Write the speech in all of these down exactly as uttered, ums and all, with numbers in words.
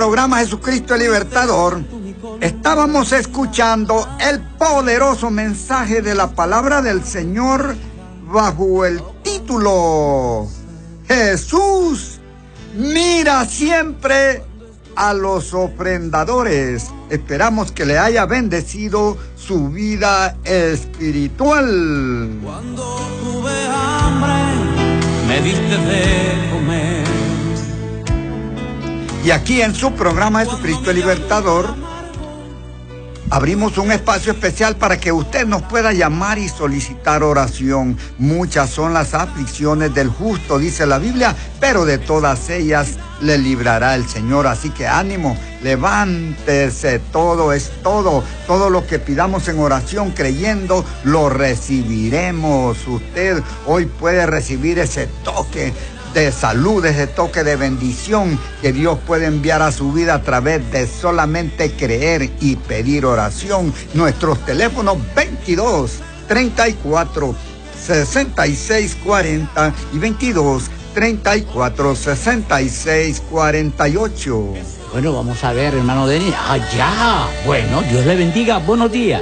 programa Jesucristo el Libertador, estábamos escuchando el poderoso mensaje de la palabra del Señor bajo el título Jesús mira siempre a los ofrendadores. Esperamos que le haya bendecido su vida espiritual. Cuando tuve hambre, me diste de comer. Y aquí en su programa Jesucristo el Libertador, abrimos un espacio especial para que usted nos pueda llamar y solicitar oración. Muchas son las aflicciones del justo, dice la Biblia, pero de todas ellas le librará el Señor. Así que ánimo, levántese, todo es todo. Todo lo que pidamos en oración creyendo, lo recibiremos. Usted hoy puede recibir ese toque de salud, ese toque de bendición que Dios puede enviar a su vida a través de solamente creer y pedir oración. Nuestros teléfonos veintidós, treinta y cuatro, sesenta y seis cuarenta y veintidós, treinta y cuatro, sesenta y seis cuarenta y ocho. Bueno, vamos a ver, hermano Denis. Allá. Bueno, Dios le bendiga. Buenos días.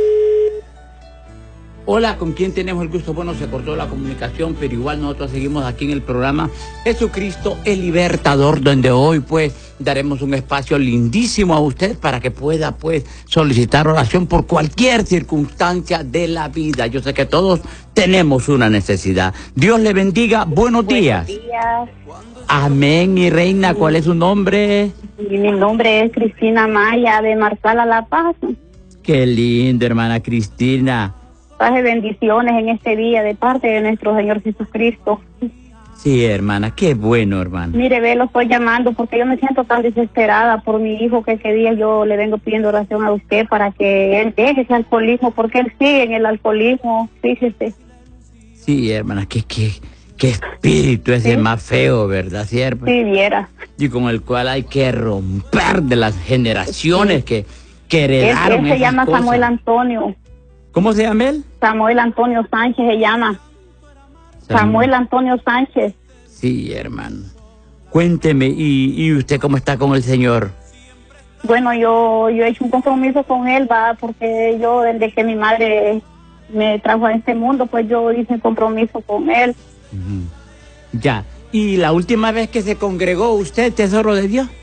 Hola, ¿con quién tenemos el gusto? Bueno, se cortó la comunicación, pero igual nosotros seguimos aquí en el programa Jesucristo el Libertador, donde hoy pues daremos un espacio lindísimo a usted para que pueda pues solicitar oración por cualquier circunstancia de la vida. Yo sé que todos tenemos una necesidad. Dios le bendiga. Buenos días. Buenos días. Amén, mi reina. ¿Cuál es su nombre? Mi nombre es Cristina Maya, de Marsala, La Paz. Qué lindo, hermana Cristina. Traje bendiciones en este día de parte de nuestro Señor Jesucristo. Sí, hermana, qué bueno, hermana. Mire, ve, lo estoy llamando porque yo me siento tan desesperada por mi hijo que ese día yo le vengo pidiendo oración a usted para que él deje ese alcoholismo, porque él sigue en el alcoholismo, fíjese. Sí, hermana, qué, qué, qué espíritu ese, ¿sí?, más feo, ¿verdad, cierto? Sí, viera. Y con el cual hay que romper de las generaciones, sí, que, que heredaron. Él, él se llama cosas. Samuel Antonio. ¿Cómo se llama él? Samuel Antonio Sánchez se llama. Samuel, Samuel Antonio Sánchez. Sí, hermano. Cuénteme, ¿y, y usted cómo está con el Señor? Bueno, yo, yo he hecho un compromiso con él, va, porque yo desde que mi madre me trajo a este mundo, pues yo hice un compromiso con él. Uh-huh. Ya. ¿Y la última vez que se congregó usted, tesoro de Dios?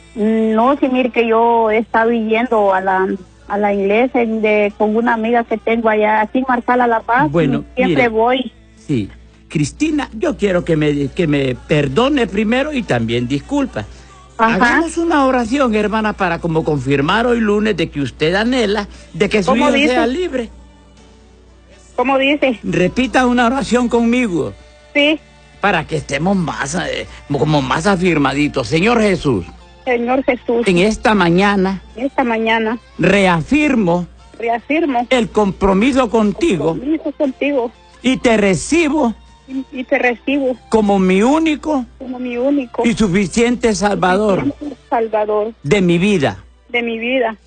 No, sí, mire que yo he estado yendo a la... a la iglesia de, con una amiga que tengo allá, aquí en Marsala, La Paz. Bueno, siempre mire, voy. Sí. Cristina, yo quiero que me, que me perdone primero y también disculpa. Ajá. Hagamos una oración, hermana, para como confirmar hoy lunes de que usted anhela de que su hijo sea libre. ¿Cómo dice? Repita una oración conmigo. Sí. Para que estemos más, eh, como más afirmaditos. Señor Jesús. Señor Jesús. En esta mañana. Esta mañana. Reafirmo. Reafirmo. El compromiso contigo. El compromiso contigo. Y te recibo. Y, y te recibo. Como mi único. Como mi único. Y suficiente Salvador. Suficiente Salvador. De mi vida. De mi vida.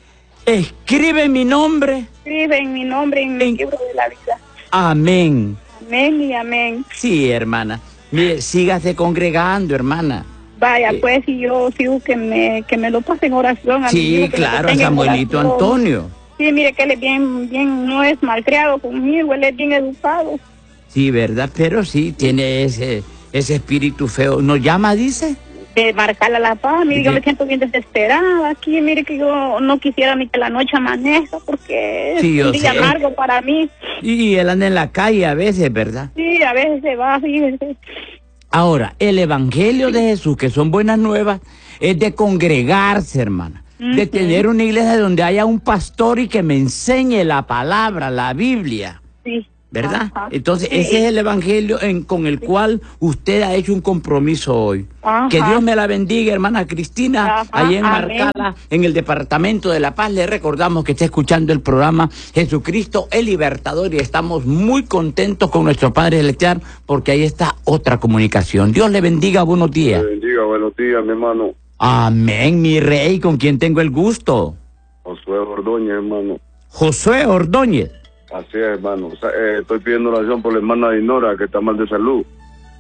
Escribe mi nombre. Escribe en mi nombre en, en el libro de la vida. Amén. Amén y amén. Sí, hermana. Mire, sígase congregando, hermana. Vaya, eh, pues, y yo sigo que me que me lo pase en oración. A sí, mi claro, a Samuelito Antonio. Sí, mire que él es bien, bien, no es malcriado conmigo, él es bien educado. Sí, verdad, pero sí, tiene ese ese espíritu feo. ¿Nos llama, dice? De Marsala, La Paz. Mire, de... yo me siento bien desesperada aquí. Mire que yo no quisiera ni que la noche amanezca porque sí, es un día sé. amargo para mí. Y él anda en la calle a veces, ¿verdad? Sí, a veces se va, fíjese. Ahora, el evangelio de Jesús, que son buenas nuevas, es de congregarse, hermana. Uh-huh. De tener una iglesia donde haya un pastor y que me enseñe la palabra, la Biblia. Sí. ¿Verdad? Ajá. Entonces, sí. ese es el evangelio en, con el sí. cual usted ha hecho un compromiso hoy. Ajá. Que Dios me la bendiga, hermana Cristina, Ajá. allí en Amén. Marcala, en el Departamento de La Paz. Le recordamos que está escuchando el programa Jesucristo el Libertador y estamos muy contentos con nuestro Padre Celestial porque ahí está otra comunicación. Dios le bendiga, buenos días. Le bendiga, buenos días, mi hermano. Amén, mi rey, ¿con quién tengo el gusto? Josué Ordóñez, hermano. Josué Ordóñez. Así es, hermano. O sea, eh, estoy pidiendo oración por la hermana Dinora, que está mal de salud.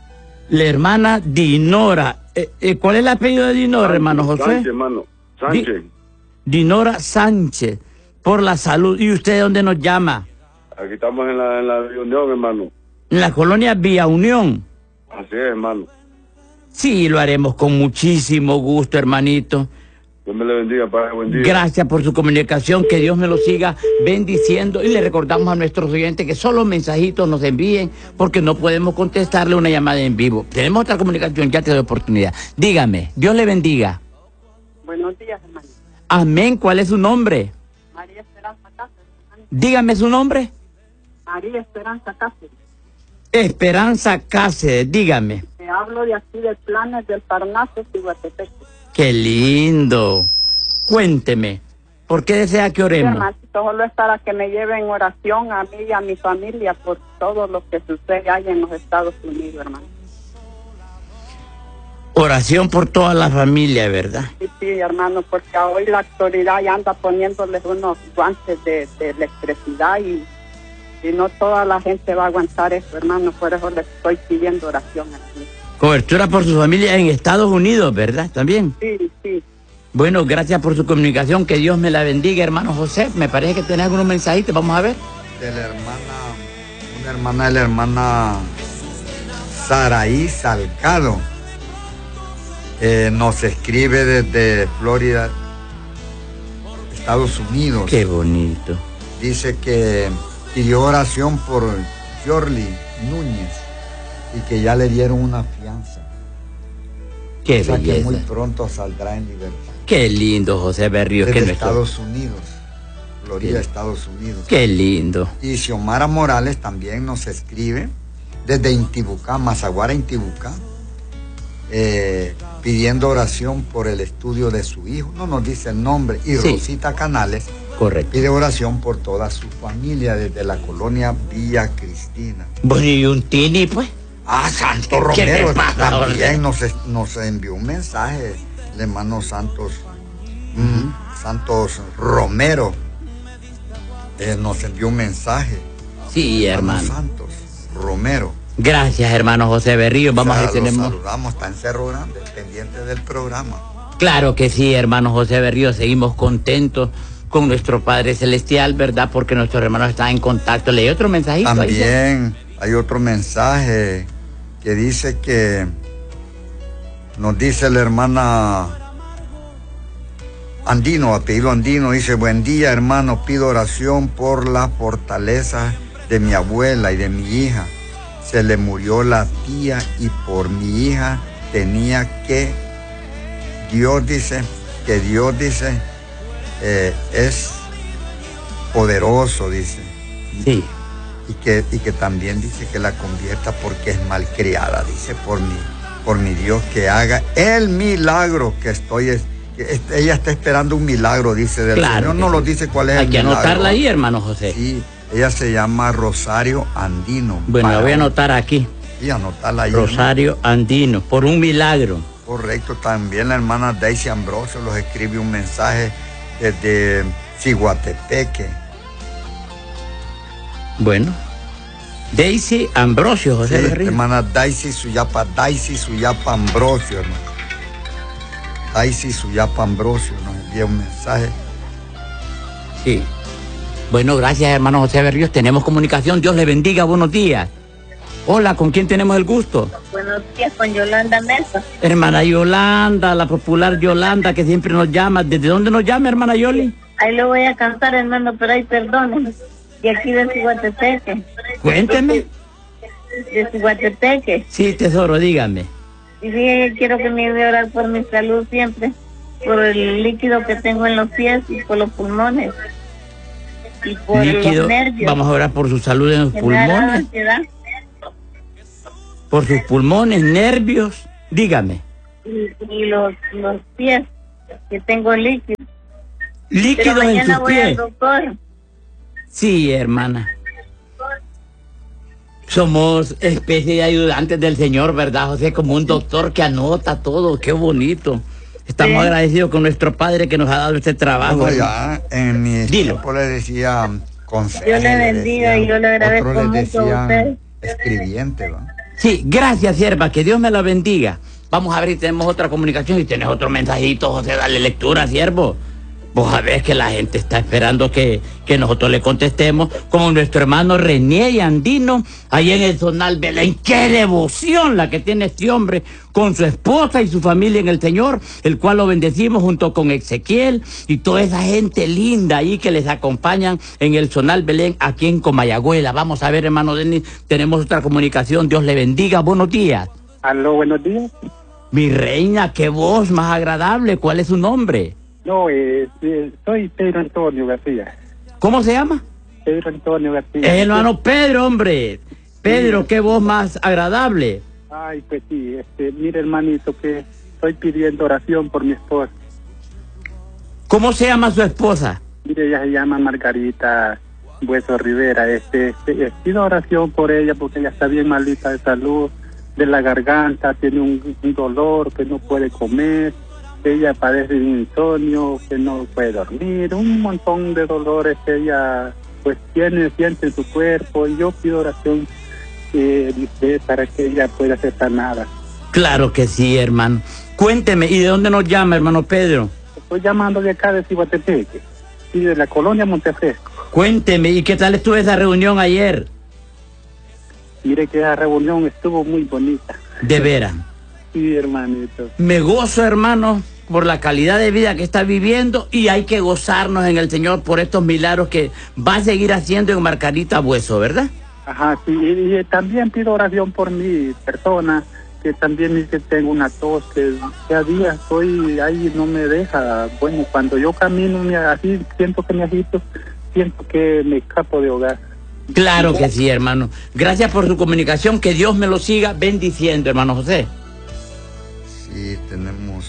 La hermana Dinora. Eh, eh, ¿Cuál es el apellido de Dinora, Sánchez, hermano José? Sánchez, hermano. Sánchez. Di- Dinora Sánchez, por la salud. ¿Y usted de dónde nos llama? Aquí estamos en la, en la reunión, hermano. En la colonia Vía Unión. Así es, hermano. Sí, lo haremos con muchísimo gusto, hermanito. Dios me le bendiga, Padre, buen día. Gracias por su comunicación, que Dios me lo siga bendiciendo. Y le recordamos a nuestros oyentes que solo mensajitos nos envíen, porque no podemos contestarle una llamada en vivo. Tenemos otra comunicación, ya te doy oportunidad. Dígame, Dios le bendiga. Buenos días, hermano. Amén, ¿cuál es su nombre? María Esperanza Cáceres. hermano. Dígame su nombre. María Esperanza Cáceres. Esperanza Cáceres, dígame. Te hablo de aquí de Planes del Parnaso, Ciguatepeque. Qué lindo. Cuénteme, ¿por qué desea que oremos? Hermano, solo es para que me lleven oración a mí y a mi familia por todo lo que sucede allá en los Estados Unidos, hermano. Oración por toda la familia, ¿verdad? Sí, sí, hermano, porque hoy la autoridad ya anda poniéndoles unos guantes de, de electricidad y, y no toda la gente va a aguantar eso, hermano. Por eso les estoy pidiendo oración aquí. Cobertura por su familia en Estados Unidos, ¿verdad? También. Sí, sí. Bueno, gracias por su comunicación. Que Dios me la bendiga, hermano José. Me parece que tenés algunos mensajitos. Vamos a ver. De la hermana, una hermana de la hermana Saraí Salcado. Eh, nos escribe desde Florida, Estados Unidos. Qué bonito. Dice que pidió oración por Yorli Núñez y que ya le dieron una fianza. Qué O sea que belleza. muy pronto saldrá en libertad. Qué lindo, José Berríos. Desde Que nuestro... Estados Unidos, Florida, Qué- Estados Unidos. Qué lindo. Y Xiomara Morales también nos escribe desde Intibucá, Mazaguara, Intibucá, eh, pidiendo oración por el estudio de su hijo. No nos dice el nombre. Y Sí. Rosita Canales Correcto. pide oración por toda su familia desde la colonia Villa Cristina. Bueno, y un tini, pues. Ah, Santo ¿Qué te Romero pasa, Jorge? también nos, es- nos envió un mensaje, el hermano Santos, mm, Santos Romero, eh, nos envió un mensaje. Sí, hermano. Santos Romero. Gracias, hermano José Berríos. Vamos O sea, a ver, lo tenemos... saludamos, está en Cerro Grande, pendiente del programa. Claro que sí, hermano José Berríos. Seguimos contentos con nuestro Padre Celestial, ¿verdad? Porque nuestros hermanos están en contacto. Leí otro mensajito. ahí. También hay otro mensaje que dice que nos dice la hermana Andino, apellido Andino, dice: buen día, hermano, pido oración por la fortaleza de mi abuela y de mi hija. Se le murió la tía y por mi hija tenía que, Dios dice, que Dios dice, eh, es poderoso, dice. Sí. Y que, y que también dice que la convierta porque es malcriada, dice, por mi, por mi Dios, que haga el milagro que estoy, es- que es- ella está esperando un milagro, dice, del Claro Señor, que no sí. lo dice cuál es Hay el que milagro. anotarla ahí, hermano José. Sí, ella se llama Rosario Andino. Bueno, la Para- voy a anotar aquí. Y anotarla ahí. Rosario Andino, por un milagro. Correcto, también la hermana Daisy Ambrosio los escribe un mensaje desde Ciguatepeque. Bueno. Daisy Ambrosio, Sí, José Berríos. hermana Daisy Suyapa, Daisy Suyapa Ambrosio, hermano. Daisy Suyapa Ambrosio nos envía un mensaje. Sí. Bueno, gracias, hermano José Berríos. Tenemos comunicación. Dios le bendiga. Buenos días. Hola, ¿con quién tenemos el gusto? Buenos días, con Yolanda Mesa. Hermana Yolanda, la popular Yolanda que siempre nos llama. ¿Desde dónde nos llama, hermana Yoli? Ahí lo voy a cantar, hermano, pero ahí perdone. De aquí de Ciguatepeque. Cuénteme. De Ciguatepeque. Sí, tesoro, dígame. Y sí, quiero que me ayude a orar por mi salud siempre. Por el líquido que tengo en los pies y por los pulmones. Y por Líquido. los nervios. Vamos a orar por su salud en los Que me ha dado pulmones. ansiedad. Por sus pulmones, nervios. Dígame. Y, y los, los pies, que tengo líquido. Pero Líquidos en mañana sus voy al pies. doctor. Sí, hermana. Somos especie de ayudantes del Señor, ¿verdad, José? Como un doctor que anota todo. Qué bonito. Estamos Sí. agradecidos con nuestro Padre que nos ha dado este trabajo. Bueno, hermano. ya en mi Dilo. tiempo le decía consejo. Dios le bendiga y yo le agradezco Otros le mucho a decían usted. escribiente, ¿va? Sí, gracias, sierva, que Dios me la bendiga. Vamos a ver si tenemos otra comunicación. Si tienes otro mensajito, José, dale lectura, siervo. Vos sabés que la gente está esperando que, que nosotros le contestemos, como nuestro hermano René y Andino, ahí en el Zonal Belén. ¡Qué devoción la que tiene este hombre con su esposa y su familia en el Señor, el cual lo bendecimos junto con Ezequiel y toda esa gente linda ahí que les acompañan en el Zonal Belén aquí en Comayagüela? Vamos a ver, hermano Denis, tenemos otra comunicación. Dios le bendiga. Buenos días. Aló, buenos días. Mi reina, qué voz más agradable. ¿Cuál es su nombre? No, eh, eh, soy Pedro Antonio García. ¿Cómo se llama? Pedro Antonio García. Es el hermano Pedro, hombre. Pedro, sí. Qué voz más agradable. Ay, pues sí, este, mire, hermanito, que estoy pidiendo oración por mi esposa. ¿Cómo se llama su esposa? Mire, ella se llama Margarita Bueso Rivera. Este, este, pido oración por ella porque ella está bien malita de salud, de la garganta, tiene un, un dolor que no puede comer. Ella padece de insomnio, que no puede dormir, un montón de dolores que ella pues tiene, siente en su cuerpo, y yo pido oración eh, para que ella pueda ser sanada. Claro que sí, hermano. Cuénteme, ¿y de dónde nos llama, hermano Pedro? Estoy llamando de acá de Cihuatepeque, y de la colonia Montefresco. Cuénteme, ¿y qué tal estuvo esa reunión ayer? Mire que esa reunión estuvo muy bonita. ¿De veras? Sí, hermanito. Me gozo, hermano, por la calidad de vida que está viviendo, y hay que gozarnos en el Señor por estos milagros que va a seguir haciendo en Margarita Bueso, ¿verdad? Ajá, sí, y, y también pido oración por mi persona, que también dice que tengo una tos, que cada día estoy ahí, no me deja. Bueno, cuando yo camino me, así, siento que me agito, siento que me escapo de hogar. Claro que sí, hermano. Gracias por su comunicación, que Dios me lo siga bendiciendo, hermano José. Sí, tenemos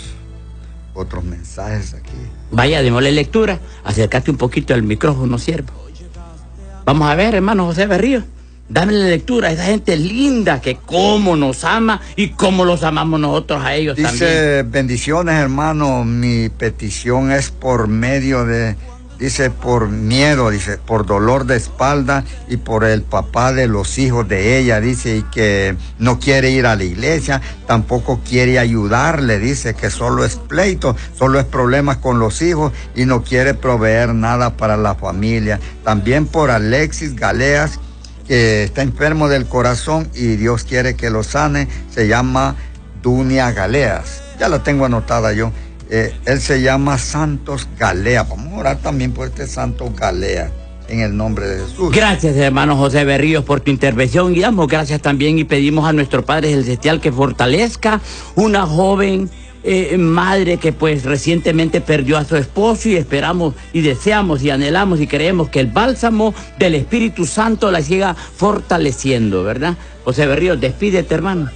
otros mensajes aquí. Vaya, démosle lectura. Acércate un poquito al micrófono, siervo. Vamos a ver, hermano José Berrío. Dame la lectura a esa gente linda que cómo nos ama y cómo los amamos nosotros a ellos. Dice, también. Dice, bendiciones, hermano. Mi petición es por medio de... Dice, por miedo, dice, por dolor de espalda y por el papá de los hijos de ella, dice, y que no quiere ir a la iglesia, tampoco quiere ayudarle, dice que solo es pleito, solo es problemas con los hijos y no quiere proveer nada para la familia. También por Alexis Galeas, que está enfermo del corazón y Dios quiere que lo sane, se llama Dunia Galeas, ya la tengo anotada yo. Eh, él se llama Santos Galea. Vamos a orar también por este Santos Galea en el nombre de Jesús. Gracias, hermano José Berríos, por tu intervención, y damos gracias también y pedimos a nuestro Padre Celestial que fortalezca una joven eh, madre que pues recientemente perdió a su esposo, y esperamos y deseamos y anhelamos y creemos que el bálsamo del Espíritu Santo la siga fortaleciendo, ¿verdad? José Berríos, despídete, hermano.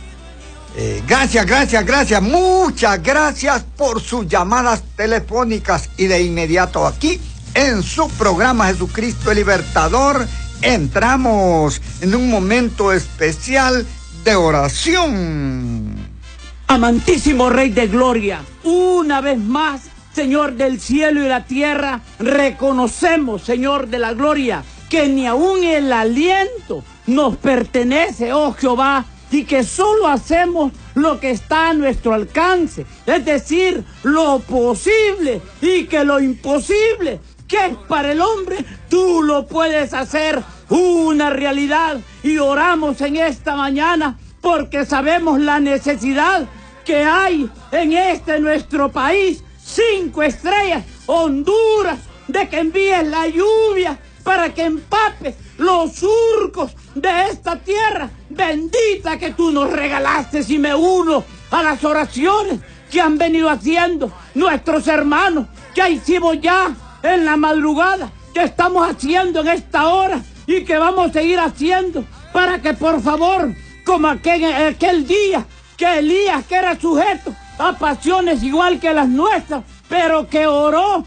Eh, gracias, gracias, gracias, muchas gracias por sus llamadas telefónicas, y de inmediato aquí en su programa Jesucristo el Libertador entramos en un momento especial de oración. Amantísimo Rey de Gloria, una vez más, Señor del cielo y la tierra, reconocemos, Señor de la gloria, que ni aún el aliento nos pertenece, oh Jehová, y que solo hacemos lo que está a nuestro alcance, es decir, lo posible, y que lo imposible, que es para el hombre, tú lo puedes hacer una realidad. Y oramos en esta mañana porque sabemos la necesidad que hay en este nuestro país, cinco estrellas, Honduras, de que envíes la lluvia para que empapes los surcos de esta tierra bendita que tú nos regalaste. Y me uno a las oraciones que han venido haciendo nuestros hermanos, que hicimos ya en la madrugada, que estamos haciendo en esta hora y que vamos a seguir haciendo, para que por favor, como aquel, aquel día que Elías, que era sujeto a pasiones igual que las nuestras, pero que oró